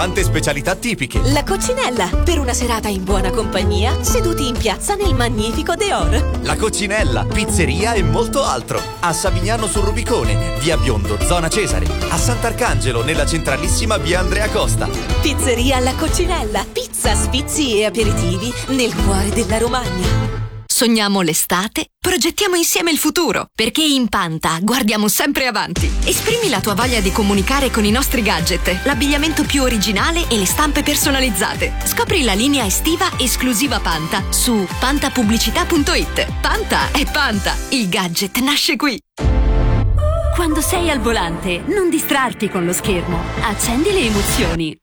Tante specialità tipiche. La Coccinella, per una serata in buona compagnia, seduti in piazza nel magnifico Deor. La Coccinella, pizzeria e molto altro. A Savignano sul Rubicone, via Biondo, zona Cesare. A Sant'Arcangelo, nella centralissima via Andrea Costa. Pizzeria La Coccinella, pizza, sfizi e aperitivi nel cuore della Romagna. Sogniamo l'estate? Progettiamo insieme il futuro, perché in Panta guardiamo sempre avanti. Esprimi la tua voglia di comunicare con i nostri gadget, l'abbigliamento più originale e le stampe personalizzate. Scopri la linea estiva esclusiva Panta su pantapubblicità.it. Panta è Panta, il gadget nasce qui. Quando sei al volante, non distrarti con lo schermo. Accendi le emozioni.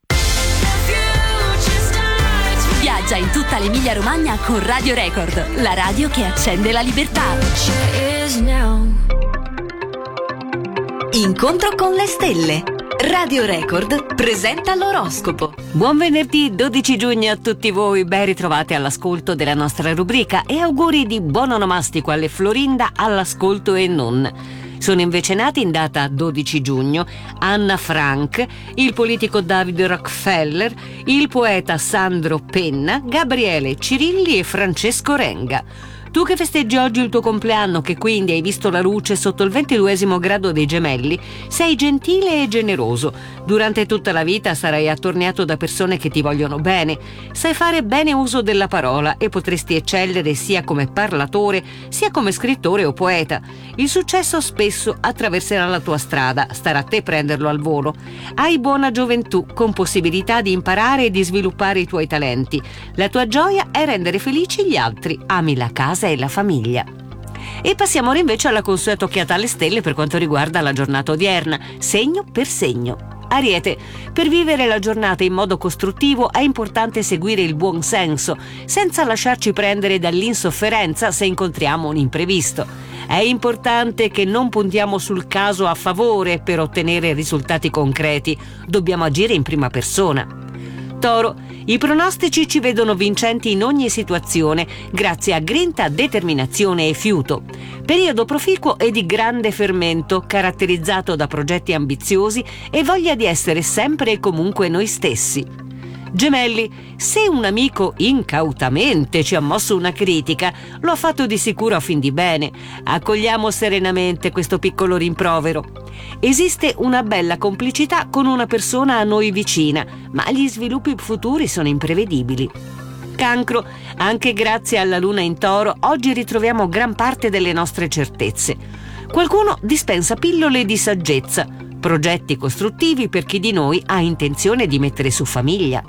Viaggia in tutta l'Emilia Romagna con Radio Record, la radio che accende la libertà. Incontro con le stelle. Radio Record presenta l'oroscopo. Buon venerdì 12 giugno a tutti voi, ben ritrovati all'ascolto della nostra rubrica e auguri di buon onomastico alle Florinda all'ascolto e non. Sono invece nati in data 12 giugno Anna Frank, il politico David Rockefeller, il poeta Sandro Penna, Gabriele Cirilli e Francesco Renga. Tu che festeggi oggi il tuo compleanno, che quindi hai visto la luce sotto il 22° grado dei Gemelli, sei gentile e generoso. Durante tutta la vita sarai attorniato da persone che ti vogliono bene. Sai fare bene uso della parola e potresti eccellere sia come parlatore, sia come scrittore o poeta. Il successo spesso attraverserà la tua strada, starà a te prenderlo al volo. Hai buona gioventù, con possibilità di imparare e di sviluppare i tuoi talenti. La tua gioia è rendere felici gli altri. Ami la casa e la famiglia. E passiamo ora invece alla consueta occhiata alle stelle per quanto riguarda la giornata odierna, segno per segno. Ariete, per vivere la giornata in modo costruttivo è importante seguire il buon senso, senza lasciarci prendere dall'insofferenza se incontriamo un imprevisto. È importante che non puntiamo sul caso a favore per ottenere risultati concreti, dobbiamo agire in prima persona. Toro, i pronostici ci vedono vincenti in ogni situazione grazie a grinta, determinazione e fiuto. Periodo proficuo e di grande fermento, caratterizzato da progetti ambiziosi e voglia di essere sempre e comunque noi stessi. Gemelli, se un amico incautamente ci ha mosso una critica, lo ha fatto di sicuro a fin di bene. Accogliamo serenamente questo piccolo rimprovero. Esiste una bella complicità con una persona a noi vicina, ma gli sviluppi futuri sono imprevedibili. Cancro, anche grazie alla luna in Toro, oggi ritroviamo gran parte delle nostre certezze. Qualcuno dispensa pillole di saggezza, progetti costruttivi per chi di noi ha intenzione di mettere su famiglia.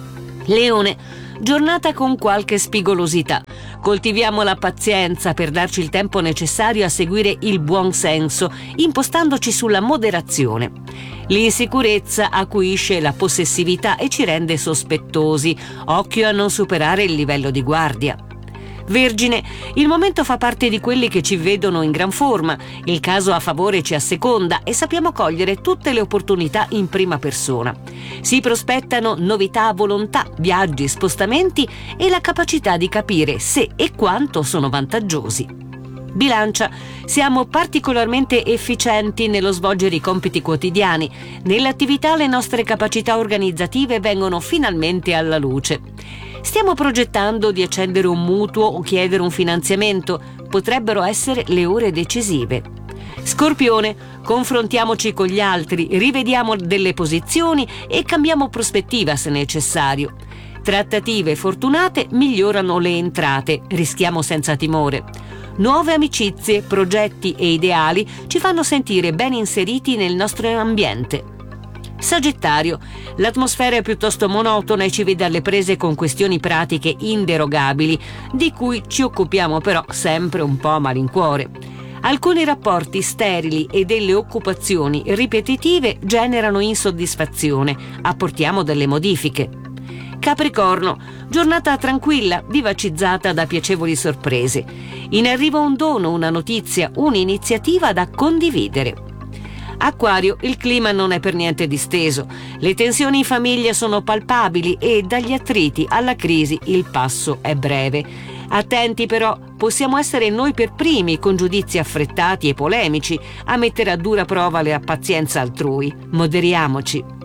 Leone, giornata con qualche spigolosità. Coltiviamo la pazienza per darci il tempo necessario a seguire il buon senso, impostandoci sulla moderazione. L'insicurezza acuisce la possessività e ci rende sospettosi. Occhio a non superare il livello di guardia. Vergine, il momento fa parte di quelli che ci vedono in gran forma, il caso a favore ci asseconda e sappiamo cogliere tutte le opportunità in prima persona. Si prospettano novità a volontà, viaggi, spostamenti e la capacità di capire se e quanto sono vantaggiosi. Bilancia, siamo particolarmente efficienti nello svolgere i compiti quotidiani. Nell'attività le nostre capacità organizzative vengono finalmente alla luce. Stiamo progettando di accendere un mutuo o chiedere un finanziamento. Potrebbero essere le ore decisive. Scorpione, confrontiamoci con gli altri, rivediamo delle posizioni e cambiamo prospettiva se necessario. Trattative fortunate migliorano le entrate, rischiamo senza timore. Nuove amicizie, progetti e ideali ci fanno sentire ben inseriti nel nostro ambiente. Sagittario, l'atmosfera è piuttosto monotona e ci vede alle prese con questioni pratiche inderogabili, di cui ci occupiamo però sempre un po' a malincuore. Alcuni rapporti sterili e delle occupazioni ripetitive generano insoddisfazione, apportiamo delle modifiche. Capricorno, giornata tranquilla, vivacizzata da piacevoli sorprese. In arrivo un dono, una notizia, un'iniziativa da condividere. Acquario, il clima non è per niente disteso. Le tensioni in famiglia sono palpabili e dagli attriti alla crisi il passo è breve. Attenti però, possiamo essere noi per primi, con giudizi affrettati e polemici, a mettere a dura prova la pazienza altrui. Moderiamoci.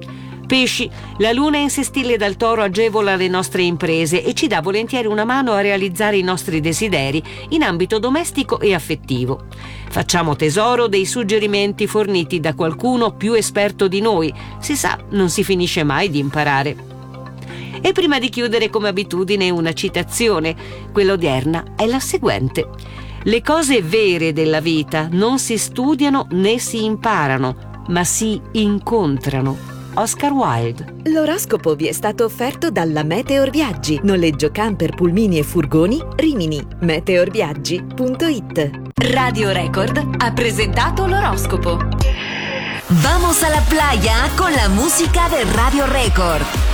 Pesci, la luna in sestile dal Toro agevola le nostre imprese e ci dà volentieri una mano a realizzare i nostri desideri in ambito domestico e affettivo. Facciamo tesoro dei suggerimenti forniti da qualcuno più esperto di noi. Si sa, non si finisce mai di imparare. E prima di chiudere, come abitudine, una citazione. Quella odierna è la seguente: le cose vere della vita non si studiano né si imparano, ma si incontrano. Oscar Wilde. L'oroscopo vi è stato offerto dalla Meteor Viaggi. Noleggio camper, pulmini e furgoni, Rimini. meteorviaggi.it. Radio Record ha presentato l'oroscopo. Vamos a la playa con la música de Radio Record.